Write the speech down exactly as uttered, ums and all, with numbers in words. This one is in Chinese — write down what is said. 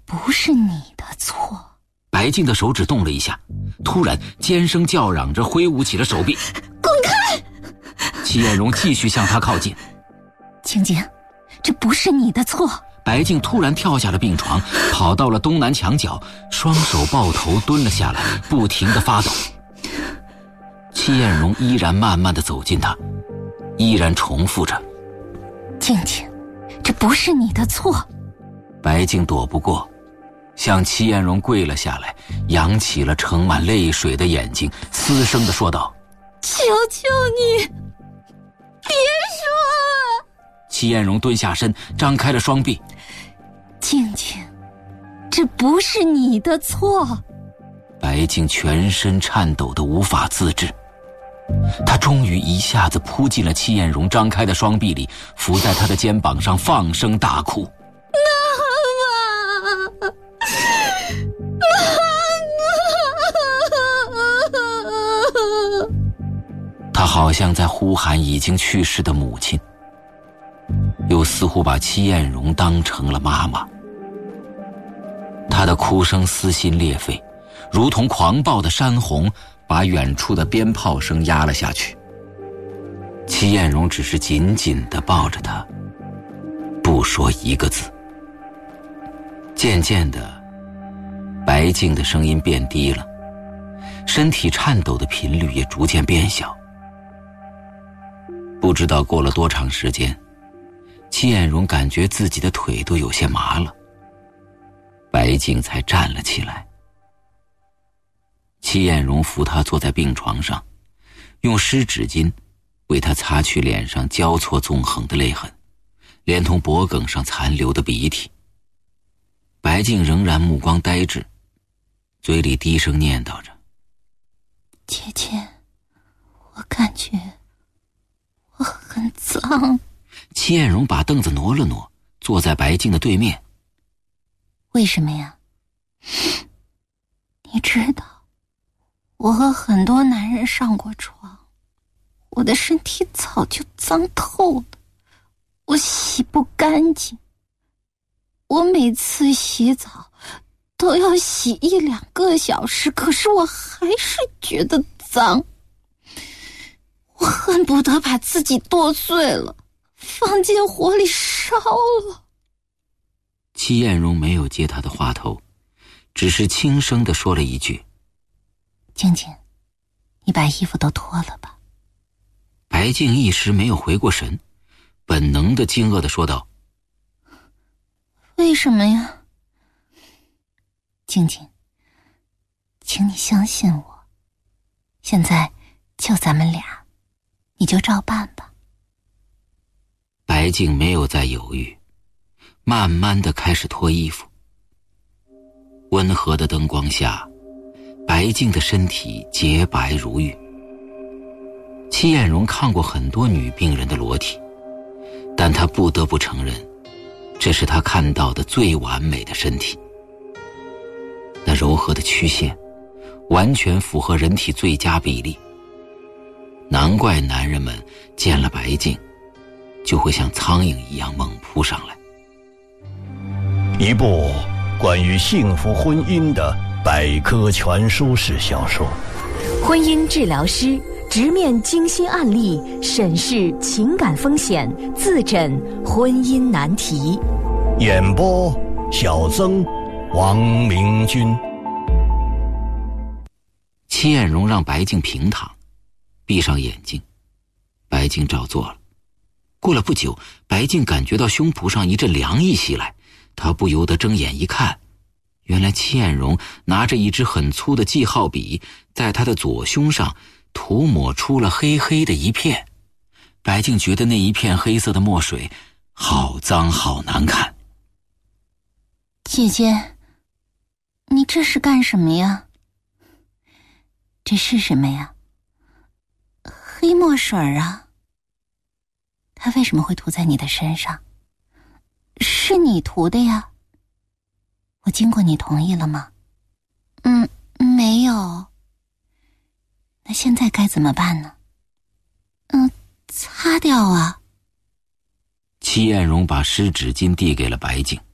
不是你的错。 白静的手指动了一下，突然尖声叫嚷着挥舞起了手臂。 滚开！ 戚艳荣继续向他靠近。 静静，这不是你的错。 白静突然跳下了病床，跑到了东南墙角，双手抱头蹲了下来，不停地发抖。戚艳荣依然慢慢地走近他，依然重复着： 静静，这不是你的错。 白静躲不过，向戚艳荣跪了下来，扬起了盛满泪水的眼睛，嘶声地说道： 求求你，别说了。 戚艳荣蹲下身，张开了双臂。 静静，这不是你的错。 白静全身颤抖得无法自制，她终于一下子扑进了戚艳荣张开的双臂里，伏在她的肩膀上放声大哭。 妈妈，妈妈！ 她好像在呼喊已经去世的母亲，又似乎把戚艳荣当成了妈妈。她的哭声撕心裂肺，如同狂暴的山洪，把远处的鞭炮声压了下去。戚艳荣只是紧紧地抱着她，不说一个字。渐渐的，白静的声音变低了，身体颤抖的频率也逐渐变小。不知道过了多长时间，戚艳荣感觉自己的腿都有些麻了，白静才站了起来。戚艳荣扶她坐在病床上，用湿纸巾为她擦去脸上交错纵横的泪痕，连同脖颈上残留的鼻涕。白静仍然目光呆滞，嘴里低声念叨着： 姐姐，我感觉我很脏。 戚艳荣把凳子挪了挪，坐在白静的对面。 为什么呀？你知道，我和很多男人上过床，我的身体早就脏透了，我洗不干净。我每次洗澡都要洗一两个小时，可是我还是觉得脏。我恨不得把自己剁碎了，放进火里烧了。 戚艳荣没有接他的话头，只是轻声地说了一句： 静静，你把衣服都脱了吧。 白静一时没有回过神，本能地惊愕地说道： 为什么呀？静静，请你相信我，现在就咱们俩，你就照办吧。 白静没有再犹豫，慢慢地开始脱衣服。温和的灯光下，白静的身体洁白如玉。戚艳荣看过很多女病人的裸体，但她不得不承认，这是她看到的最完美的身体。那柔和的曲线完全符合人体最佳比例，难怪男人们见了白静就会像苍蝇一样猛扑上来。 一部关于幸福婚姻的百科全书式小说， 婚姻治疗师直面精心案例，审视情感风险，自诊婚姻难题。 演播小曾、王明君。 戚艳荣让白静平躺，闭上眼睛。白静照做了。过了不久，白静感觉到胸脯上一阵凉意袭来，她不由得睁眼一看，原来戚艳荣拿着一支很粗的记号笔，在她的左胸上涂抹出了黑黑的一片。白静觉得那一片黑色的墨水好脏好难看。 姐姐，你这是干什么呀？这是什么呀？黑墨水啊。它为什么会涂在你的身上？是你涂的呀？我经过你同意了吗？嗯，没有。那现在该怎么办呢？嗯，擦掉啊。 戚艳荣把湿纸巾递给了白静。